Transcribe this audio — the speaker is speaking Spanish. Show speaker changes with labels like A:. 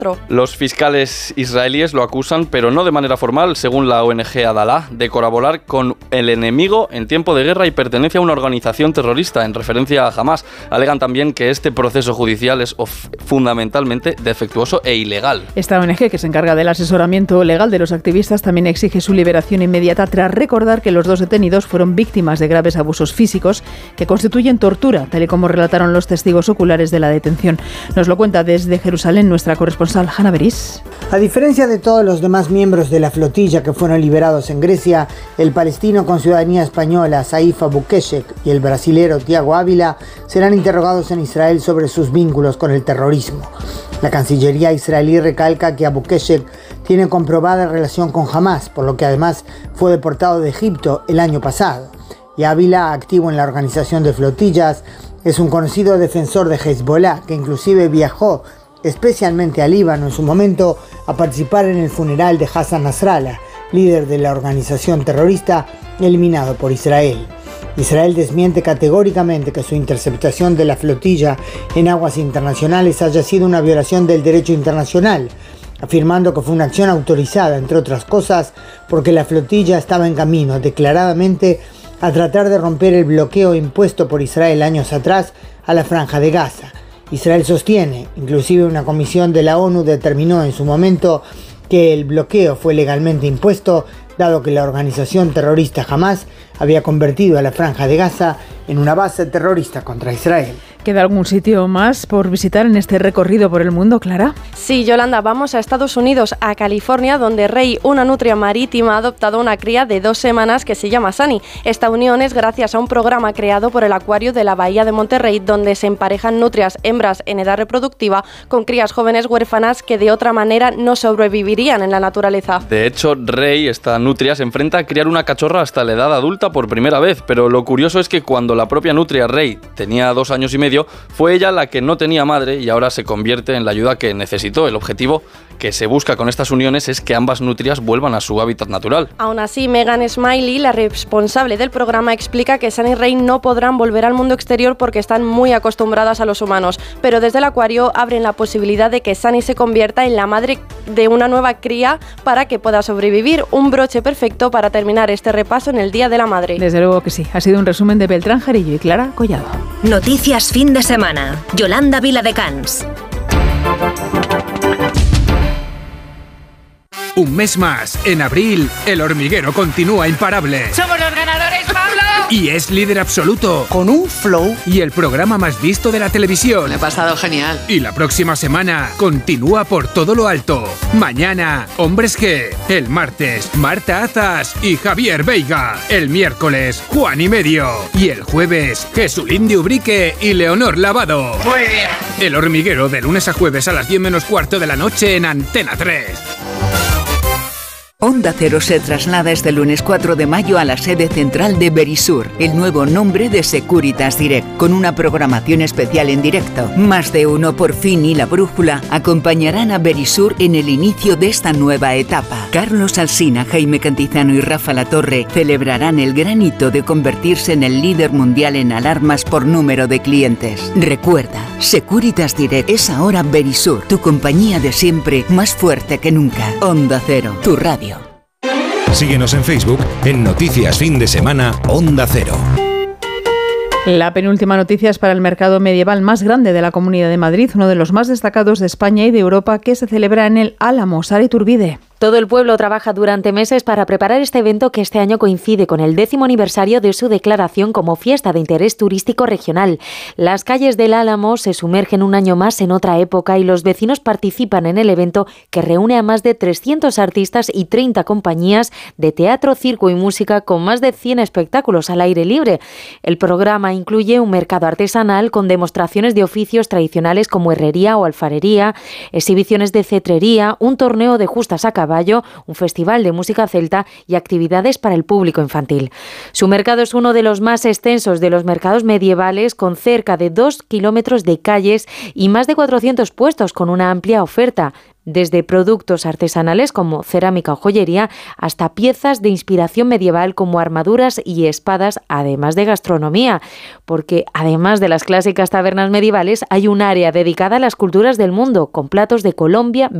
A: Los fiscales israelíes lo acusan, pero no de manera formal, según la ONG Adalah, de colaborar con el enemigo en tiempo de guerra y pertenencia a una organización terrorista, en referencia a Hamás. Alegan también que este proceso judicial es fundamentalmente defectuoso e ilegal.
B: Esta ONG, que se encarga del asesoramiento legal de los activistas, también exige su liberación inmediata tras recordar que los dos detenidos fueron víctimas de graves abusos físicos que constituyen tortura, tal y como relataron los testigos oculares de la detención. Nos lo cuenta desde Jerusalén nuestra corresponsal Hanna Beris.
C: A diferencia de todos los demás miembros de la flotilla que fueron liberados en Grecia, el palestino con ciudadanía española Saif Abu Keshek y el brasilero Tiago Ávila serán interrogados en Israel sobre sus vínculos con el terrorismo. La Cancillería israelí recalca que Abu Keshek tiene comprobada relación con Hamás, por lo que además fue deportado de Egipto el año pasado. Y Ávila, activo en la organización de flotillas, es un conocido defensor de Hezbollah, que inclusive viajó especialmente a Líbano en su momento a participar en el funeral de Hassan Nasrallah, líder de la organización terrorista eliminado por Israel. Israel desmiente categóricamente que su interceptación de la flotilla en aguas internacionales haya sido una violación del derecho internacional, afirmando que fue una acción autorizada, entre otras cosas, porque la flotilla estaba en camino declaradamente a tratar de romper el bloqueo impuesto por Israel años atrás a la Franja de Gaza. Israel sostiene, inclusive una comisión de la ONU determinó en su momento que el bloqueo fue legalmente impuesto, dado que la organización terrorista Hamás había convertido a la Franja de Gaza en una base terrorista contra Israel.
B: ¿Queda algún sitio más por visitar en este recorrido por el mundo, Clara?
D: Sí, Yolanda, vamos a Estados Unidos, a California, donde Rey, una nutria marítima, ha adoptado una cría de 2 semanas que se llama Sunny. Esta unión es gracias a un programa creado por el Acuario de la Bahía de Monterrey, donde se emparejan nutrias hembras en edad reproductiva con crías jóvenes huérfanas que de otra manera no sobrevivirían en la naturaleza.
A: De hecho, Rey, esta nutria, se enfrenta a criar una cachorra hasta la edad adulta por primera vez, pero lo curioso es que cuando la propia nutria Rey tenía 2 años y medio, fue ella la que no tenía madre y ahora se convierte en la ayuda que necesitó. El objetivo que se busca con estas uniones es que ambas nutrias vuelvan a su hábitat natural.
D: Aún así, Megan Smiley, la responsable del programa, explica que Sunny y Rey no podrán volver al mundo exterior porque están muy acostumbradas a los humanos, pero desde el acuario abren la posibilidad de que Sunny se convierta en la madre de una nueva cría para que pueda sobrevivir. Un broche perfecto para terminar este repaso en el Día de la Madre.
B: Desde luego que sí. Ha sido un resumen de Beltrán Jarillo y Clara Collado.
E: Noticias fin de semana. Yolanda Viladecans.
F: Un mes más, en abril, El Hormiguero continúa imparable.
G: ¡Somos los ganadores, Pablo!
F: Y es líder absoluto.
C: Con un flow.
F: Y el programa más visto de la televisión.
G: Me he pasado genial.
F: Y la próxima semana, continúa por todo lo alto. Mañana, Hombres G. El martes, Marta Azas y Javier Veiga. El miércoles, Juan y Medio. Y el jueves, Jesulín de Ubrique y Leonor Lavado.
G: Muy bien.
F: El Hormiguero, de lunes a jueves a las 10 menos cuarto de la noche en Antena 3.
H: Onda Cero se traslada este lunes 4 de mayo a la sede central de Verisur, el nuevo nombre de Securitas Direct, con una programación especial en directo. Más de uno por fin y La Brújula acompañarán a Verisur en el inicio de esta nueva etapa. Carlos Alsina, Jaime Cantizano y Rafa Latorre celebrarán el gran hito de convertirse en el líder mundial en alarmas por número de clientes. Recuerda, Securitas Direct es ahora Verisur, tu compañía de siempre, más fuerte que nunca. Onda Cero, tu radio.
I: Síguenos en Facebook en Noticias Fin de Semana Onda Cero.
B: La penúltima noticia es para el mercado medieval más grande de la Comunidad de Madrid, uno de los más destacados de España y de Europa, que se celebra en el Álamo. Sara Iturbide.
J: Todo el pueblo trabaja durante meses para preparar este evento que este año coincide con el 10º aniversario de su declaración como fiesta de interés turístico regional. Las calles del Álamo se sumergen un año más en otra época y los vecinos participan en el evento que reúne a más de 300 artistas y 30 compañías de teatro, circo y música con más de 100 espectáculos al aire libre. El programa incluye un mercado artesanal con demostraciones de oficios tradicionales como herrería o alfarería, exhibiciones de cetrería, un torneo de justas a caballo caballo, un festival de música celta y actividades para el público infantil. Su mercado es uno de los más extensos de los mercados medievales, con cerca de 2 kilómetros de calles y más de 400 puestos con una amplia oferta, desde productos artesanales como cerámica o joyería hasta piezas de inspiración medieval como armaduras y espadas, además de gastronomía, porque además de las clásicas tabernas medievales hay un área dedicada a las culturas del mundo, con platos de Colombia,